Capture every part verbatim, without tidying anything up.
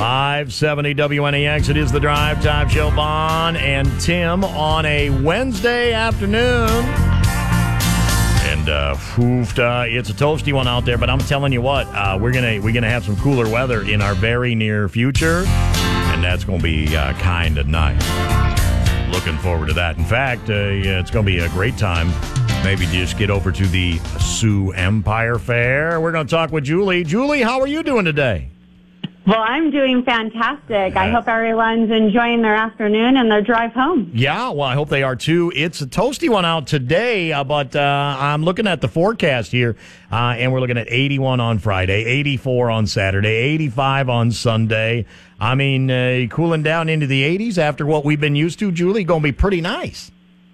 five seventy W N A X. It is the Drive Time Show. Bon and Tim on a Wednesday afternoon. And uh, oof, uh, it's a toasty one out there, but I'm telling you what, uh, we're gonna we're gonna have some cooler weather in our very near future, and that's gonna be uh, kind of nice. Looking forward to that. In fact, uh, yeah, it's gonna be a great time. Maybe just get over to the Sioux Empire Fair. We're gonna talk with Julie. Julie, how are you doing today? Well, I'm doing fantastic. I hope everyone's enjoying their afternoon and their drive home. Yeah, well, I hope they are too. It's a toasty one out today, uh, but uh, I'm looking at the forecast here, uh, and we're looking at eighty-one on Friday, eighty-four on Saturday, eighty-five on Sunday. I mean, uh, cooling down into the eighties after what we've been used to, Julie, going to be pretty nice.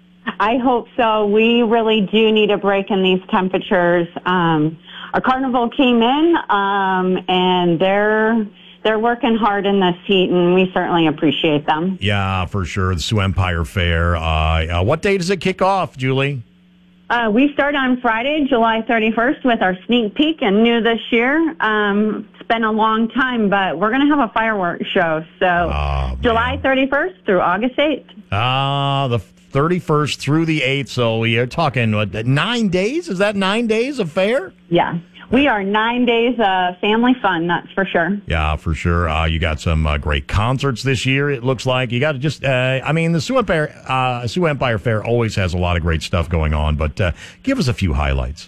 I hope so. We really do need a break in these temperatures. Um, our carnival came in, um, and they're... They're working hard in this heat, and we certainly appreciate them. Yeah, for sure. The Sioux Empire Fair. Uh, uh, what day does it kick off, Julie? Uh, we start on Friday, July thirty-first, with our sneak peek, and new this year. Um, it's been a long time, but we're going to have a fireworks show. So oh, July thirty-first through August eighth. Ah, uh, the thirty-first through the eighth. So you're talking, what, nine days? Is that nine days of fair? Yeah. We are nine days of family fun, that's for sure. Yeah, for sure. Uh, you got some uh, great concerts this year, it looks like. You got to just, uh, I mean, the Sioux Empire, uh, Sioux Empire Fair always has a lot of great stuff going on, but uh, give us a few highlights.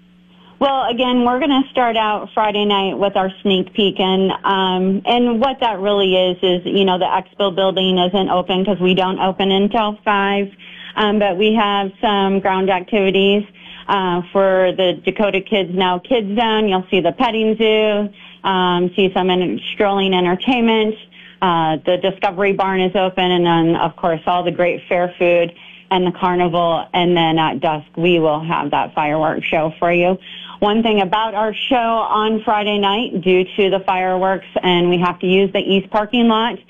Well, again, we're going to start out Friday night with our sneak peek, and um, and what that really is is, you know, the Expo building isn't open because we don't open until five, um, but we have some ground activities. Uh, for the Dakota Kids Now Kids Zone, you'll see the petting zoo, um, see some in- strolling entertainment. Uh, the Discovery Barn is open, and then, of course, all the great fair food and the carnival. And then at dusk, we will have that fireworks show for you. One thing about our show on Friday night, due to the fireworks, and we have to use the east parking lot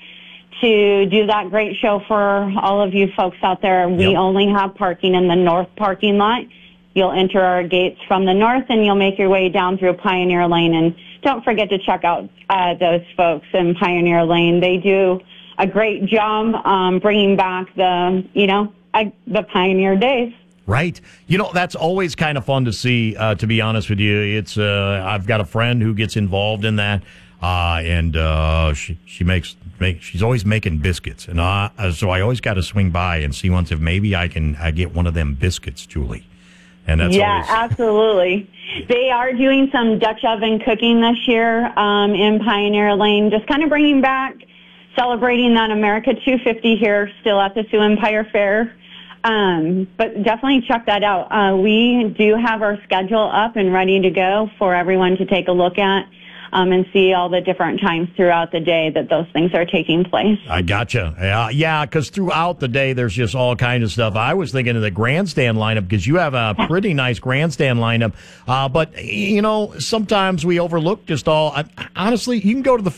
to do that great show for all of you folks out there, we Yep. only have parking in the north parking lot. You'll enter our gates from the north, and you'll make your way down through Pioneer Lane. And don't forget to check out uh, those folks in Pioneer Lane. They do a great job um, bringing back the, you know, I, the Pioneer days. Right. You know, that's always kind of fun to see, uh, to be honest with you. It's uh, I've got a friend who gets involved in that, uh, and uh, she, she makes, make, she's always making biscuits. And uh, so I always got to swing by and see once if maybe I can I get one of them biscuits, Julie. And that's yeah, always... absolutely. They are doing some Dutch oven cooking this year um, in Pioneer Lane, just kind of bringing back, celebrating that America two fifty here, still at the Sioux Empire Fair. Um, but definitely check that out. Uh, we do have our schedule up and ready to go for everyone to take a look at. Um, and see all the different times throughout the day that those things are taking place. I gotcha. Yeah, yeah, because throughout the day, there's just all kinds of stuff. I was thinking of the grandstand lineup because you have a pretty nice grandstand lineup. Uh, but, you know, sometimes we overlook just all. I, honestly, you can go to the